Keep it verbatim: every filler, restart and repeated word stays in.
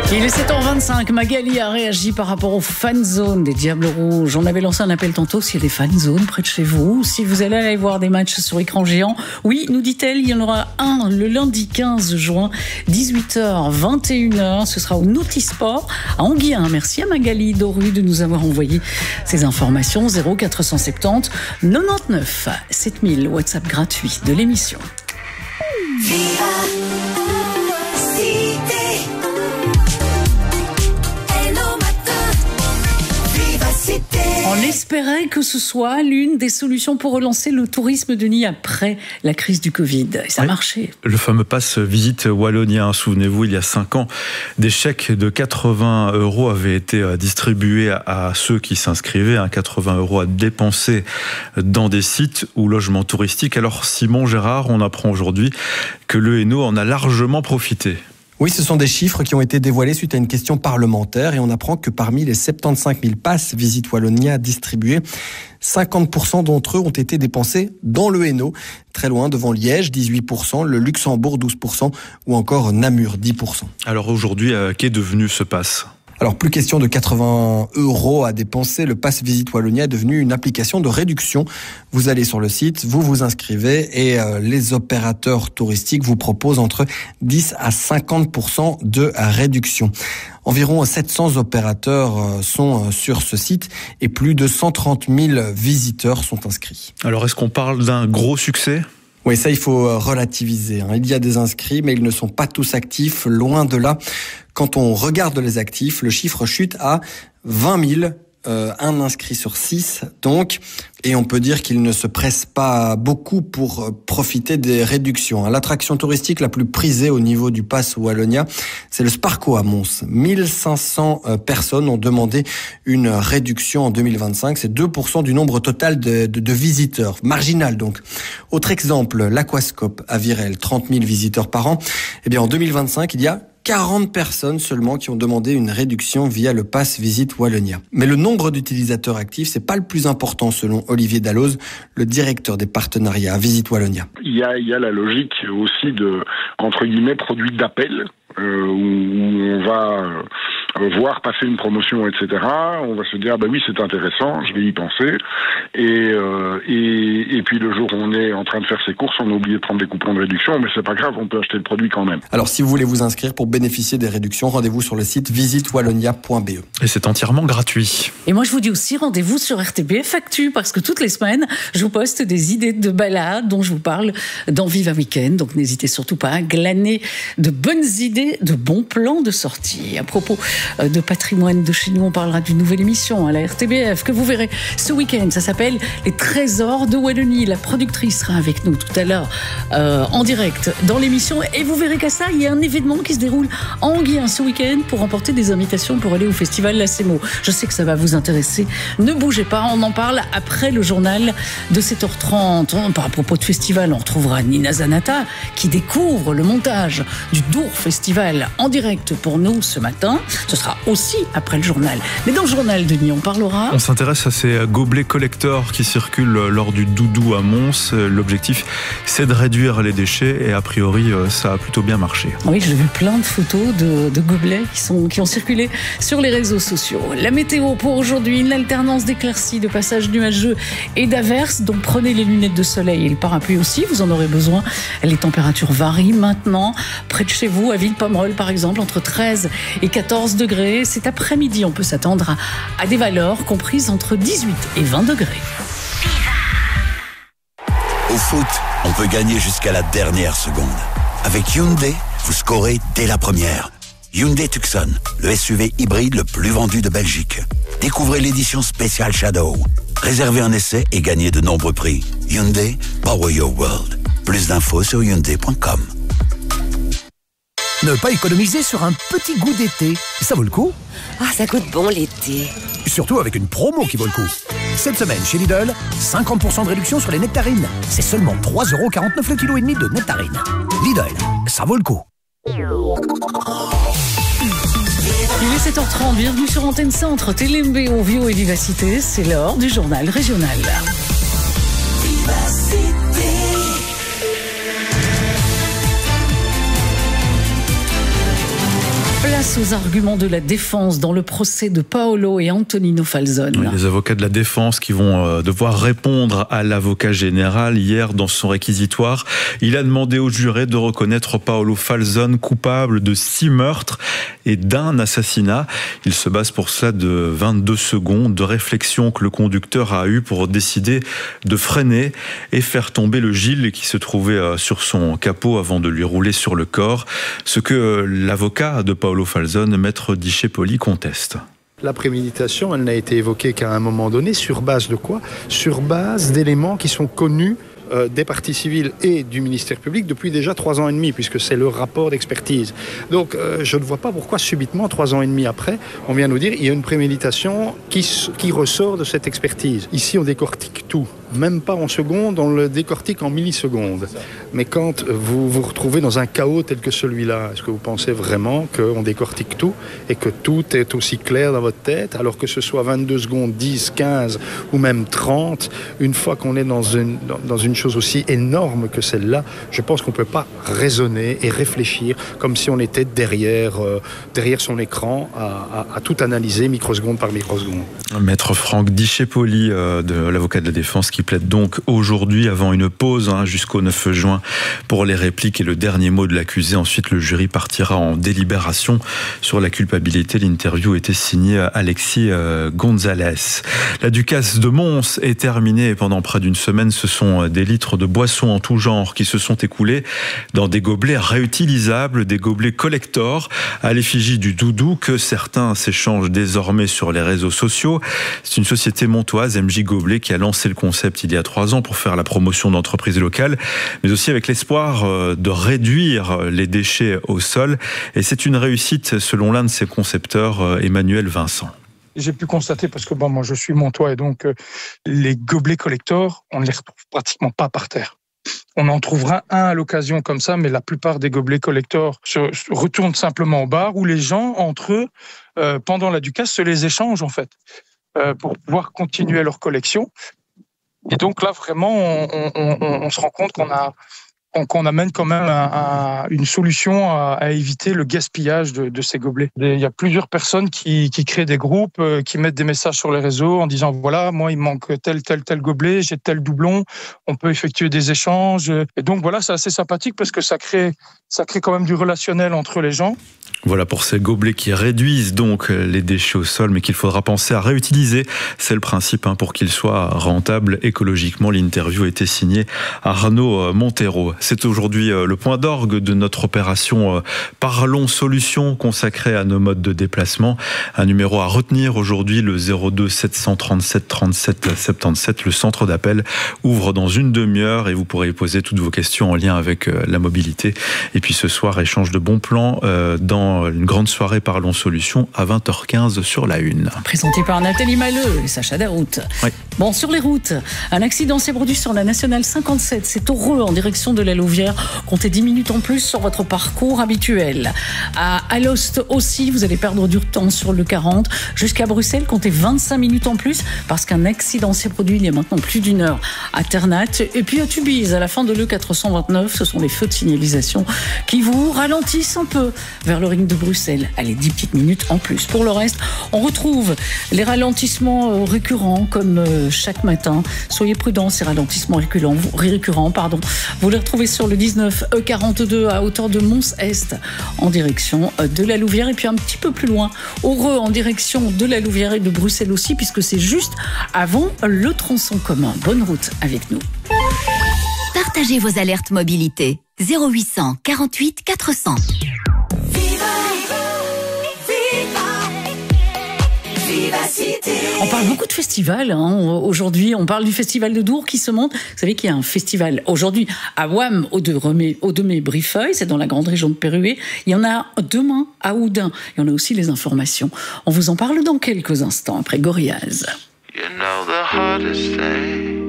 Il est sept heures vingt-cinq, Magali a réagi par rapport aux fan zones des Diables Rouges. On avait lancé un appel tantôt s'il y a des fan zones près de chez vous, si vous allez aller voir des matchs sur écran géant. Oui, nous dit-elle, il y en aura un le lundi quinze juin, dix-huit heures, vingt et une heures. Ce sera au Notisport à Anguien. Merci à Magali Doru de nous avoir envoyé ces informations. zéro quatre cent soixante-dix quatre-vingt-neuf sept mille, WhatsApp gratuit de l'émission. On espérait que ce soit l'une des solutions pour relancer le tourisme de Denis après la crise du Covid. Et ça a oui, marché. Le fameux pass Visite Wallonia, souvenez-vous, il y a cinq ans, des chèques de quatre-vingts euros avaient été distribués à ceux qui s'inscrivaient, quatre-vingts euros à dépenser dans des sites ou logements touristiques. Alors Simon Gérard, on apprend aujourd'hui que le Hainaut en a largement profité. Oui, ce sont des chiffres qui ont été dévoilés suite à une question parlementaire et on apprend que parmi les soixante-quinze mille passes Visite Wallonia distribués, cinquante pour cent d'entre eux ont été dépensés dans le Hainaut, très loin devant Liège, dix-huit pour cent, le Luxembourg, douze pour cent ou encore Namur, dix pour cent. Alors aujourd'hui, euh, qu'est devenu ce pass ? Alors, plus question de quatre-vingts euros à dépenser. Le Pass Visite Wallonia est devenu une application de réduction. Vous allez sur le site, vous vous inscrivez et euh, les opérateurs touristiques vous proposent entre dix à cinquante pour cent de réduction. Environ sept cents opérateurs sont sur ce site et plus de cent trente mille visiteurs sont inscrits. Alors, est-ce qu'on parle d'un gros succès ? Oui, ça, il faut relativiser. Il y a des inscrits, mais ils ne sont pas tous actifs, loin de là. Quand on regarde les actifs, le chiffre chute à vingt mille, euh, un inscrit sur six, donc. Et on peut dire qu'ils ne se pressent pas beaucoup pour profiter des réductions. L'attraction touristique la plus prisée au niveau du Pass Wallonia, c'est le Sparco à Mons. mille cinq cents personnes ont demandé une réduction en deux mille vingt-cinq. C'est deux pour cent du nombre total de, de, de visiteurs. Marginal, donc. Autre exemple, l'Aquascope à Virel, trente mille visiteurs par an. Eh bien, en deux mille vingt-cinq, il y a quarante personnes seulement qui ont demandé une réduction via le Pass Visite Wallonia. Mais le nombre d'utilisateurs actifs, c'est pas le plus important selon Olivier Dalloz, le directeur des partenariats à Visite Wallonia. Il y a, il y a la logique aussi de, entre guillemets, produit d'appel, euh, où on va euh, voir passer une promotion, et cetera. On va se dire, bah oui, c'est intéressant, je vais y penser. Et, euh, et, et puis le jour où on est en train de faire ses courses, on a oublié de prendre des coupons de réduction, mais c'est pas grave, on peut acheter le produit quand même. Alors si vous voulez vous inscrire pour bénéficier des réductions, rendez-vous sur le site visite wallonia point b e. Et c'est entièrement gratuit. Et moi je vous dis aussi, rendez-vous sur R T B F Actu, parce que toutes les semaines, je vous poste des idées de balades dont je vous parle dans Viva Weekend. Donc n'hésitez surtout pas à glaner de bonnes idées, de bons plans de sortie. À propos de patrimoine de chez nous, on parlera d'une nouvelle émission à la R T B F que vous verrez ce week-end. Ça s'appelle Les Trésors de Wallonie. La productrice sera avec nous tout à l'heure euh, en direct dans l'émission. Et vous verrez qu'à ça, il y a un événement qui se déroule à Anguien ce week-end pour remporter des invitations pour aller au festival La Sémo. Je sais que ça va vous intéresser. Ne bougez pas, on en parle après le journal de sept heures trente. Par à propos de festival, on retrouvera Nina Zanata qui découvre le montage du Dour Festival en direct pour nous ce matin. Ce sera aussi après le journal. Mais dans le journal, Denis, on parlera... On s'intéresse à ces gobelets collecteurs qui circulent lors du Doudou à Mons. L'objectif, c'est de réduire les déchets et a priori, ça a plutôt bien marché. Oui, j'ai vu plein de photos de, de gobelets qui, sont, qui ont circulé sur les réseaux sociaux. La météo pour aujourd'hui, une alternance d'éclaircies, de passages nuageux et d'averses. Donc prenez les lunettes de soleil et le parapluie aussi, vous en aurez besoin. Les températures varient maintenant. Près de chez vous, à Ville-Pomerol par exemple, entre treize et quatorze degrés. Cet après-midi, on peut s'attendre à, à des valeurs comprises entre dix-huit et vingt degrés. Au foot, on peut gagner jusqu'à la dernière seconde. Avec Hyundai, vous scorez dès la première. Hyundai Tucson, le S U V hybride le plus vendu de Belgique. Découvrez l'édition spéciale Shadow. Réservez un essai et gagnez de nombreux prix. Hyundai, Power Your World. Plus d'infos sur hyundai point com. Ne pas économiser sur un petit goût d'été, ça vaut le coup. Ah, ça goûte bon l'été. Surtout avec une promo qui vaut le coup. Cette semaine, chez Lidl, cinquante pour cent de réduction sur les nectarines. C'est seulement trois euros quarante-neuf le kilo et demi de nectarines. Lidl, ça vaut le coup. Il est sept heures trente, bienvenue sur Antenne Centre, T L M B, Ovio et Vivacité. C'est l'heure du journal régional. Vivacité. Place aux arguments de la défense dans le procès de Paolo et Antonino Falzone. Oui, les avocats de la défense qui vont devoir répondre à l'avocat général. Hier, dans son réquisitoire, il a demandé au juré de reconnaître Paolo Falzone coupable de six meurtres et d'un assassinat. Il se base pour cela de vingt-deux secondes de réflexion que le conducteur a eu pour décider de freiner et faire tomber le Gilles qui se trouvait sur son capot avant de lui rouler sur le corps. Ce que l'avocat de Paolo Falzone, maître Discepoli, conteste. La préméditation, elle n'a été évoquée qu'à un moment donné. Sur base de quoi? Sur base d'éléments qui sont connus euh, des parties civiles et du ministère public depuis déjà trois ans et demi, puisque c'est le rapport d'expertise. Donc euh, je ne vois pas pourquoi subitement, trois ans et demi après, on vient nous dire qu'il y a une préméditation qui, qui ressort de cette expertise. Ici, on décortique tout. Même pas en secondes, on le décortique en millisecondes. Mais quand vous vous retrouvez dans un chaos tel que celui-là, est-ce que vous pensez vraiment qu'on décortique tout et que tout est aussi clair dans votre tête, alors que ce soit vingt-deux secondes, dix, quinze ou même trente, une fois qu'on est dans une, dans une chose aussi énorme que celle-là, je pense qu'on ne peut pas raisonner et réfléchir comme si on était derrière, euh, derrière son écran à, à, à tout analyser microseconde par microseconde. Maître Franck Discepoli, euh, de l'avocat de la défense, qui plaide donc aujourd'hui avant une pause hein, jusqu'au neuf juin pour les répliques et le dernier mot de l'accusé. Ensuite, le jury partira en délibération sur la culpabilité. L'interview était signée Alexis euh, Gonzalez. La Ducasse de Mons est terminée et pendant près d'une semaine, ce sont des litres de boissons en tout genre qui se sont écoulés dans des gobelets réutilisables, des gobelets collector à l'effigie du doudou que certains s'échangent désormais sur les réseaux sociaux. C'est une société montoise, M J Gobelet, qui a lancé le concept il y a trois ans pour faire la promotion d'entreprises locales, mais aussi avec l'espoir de réduire les déchets au sol. Et c'est une réussite selon l'un de ses concepteurs, Emmanuel Vincent. J'ai pu constater, parce que bon, moi je suis montois et donc euh, les gobelets collector, on ne les retrouve pratiquement pas par terre. On en trouvera un à l'occasion comme ça, mais la plupart des gobelets collector se, se retournent simplement au bar où les gens, entre eux, euh, pendant la Ducasse, se les échangent en fait, euh, pour pouvoir continuer leur collection. Et donc là, vraiment, on, on, on, on se rend compte qu'on a, qu'on amène quand même un, un, une solution à, à éviter le gaspillage de, de ces gobelets. Il y a plusieurs personnes qui, qui créent des groupes, euh, qui mettent des messages sur les réseaux en disant voilà, moi il me manque tel, tel, tel gobelet, j'ai tel doublon, on peut effectuer des échanges. Et donc voilà, c'est assez sympathique parce que ça crée, ça crée quand même du relationnel entre les gens. Voilà pour ces gobelets qui réduisent donc les déchets au sol, mais qu'il faudra penser à réutiliser. C'est le principe hein, pour qu'ils soient rentables écologiquement. L'interview a été signée Arnaud Montero. C'est aujourd'hui le point d'orgue de notre opération Parlons Solutions consacrée à nos modes de déplacement. Un numéro à retenir aujourd'hui, le zéro deux sept cent trente-sept trente-sept soixante-dix-sept. Le centre d'appel ouvre dans une demi-heure et vous pourrez y poser toutes vos questions en lien avec la mobilité. Et puis ce soir, échange de bons plans dans une grande soirée Parlons Solutions à vingt heures quinze sur la Une. Présenté par Nathalie Maleux et Sacha Darout. Oui. Bon, sur les routes, un accident s'est produit sur la nationale cinquante-sept. C'est au Reux, en direction de la Louvière. Comptez dix minutes en plus sur votre parcours habituel. À Alost aussi, vous allez perdre du temps sur le quarante. Jusqu'à Bruxelles, comptez vingt-cinq minutes en plus parce qu'un accident s'est produit il y a maintenant plus d'une heure à Ternat. Et puis à Tubize, à la fin de l'E quatre cent vingt-neuf, ce sont les feux de signalisation qui vous ralentissent un peu vers le ring de Bruxelles. Allez, dix petites minutes en plus. Pour le reste, on retrouve les ralentissements récurrents comme chaque matin. Soyez prudents, ces ralentissements récurrents, récurrents pardon. Vous les retrouvez sur le dix-neuf E quarante-deux à hauteur de Mons-Est en direction de la Louvière et puis un petit peu plus loin au Reux en direction de la Louvière et de Bruxelles aussi puisque c'est juste avant le tronçon commun. Bonne route avec nous. Partagez vos alertes mobilité. zéro huit cent quarante-huit quatre cents. On parle beaucoup de festivals hein. Aujourd'hui. On parle du festival de Dour qui se monte. Vous savez qu'il y a un festival aujourd'hui à Wam, au Deux-Remets-Brifeuille, c'est dans la grande région de Péruwelz. Il y en a demain à Oudin. Et on a aussi les informations. On vous en parle dans quelques instants après Gorillaz. You know the hardest thing